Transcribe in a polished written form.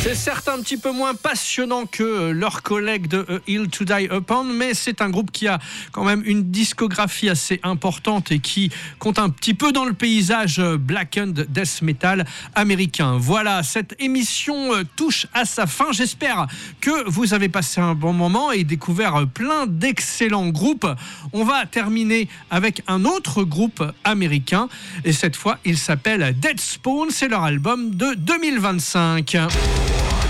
C'est certes un petit peu moins passionnant que leurs collègues de A Hill to Die Upon, mais c'est un groupe qui a quand même une discographie assez importante et qui compte un petit peu dans le paysage blackened death metal américain. Voilà, cette émission touche à sa fin. J'espère que vous avez passé un bon moment et découvert plein d'excellents groupes. On va terminer avec un autre groupe américain et cette fois, il s'appelle Dead Spawn. C'est leur album de 2025.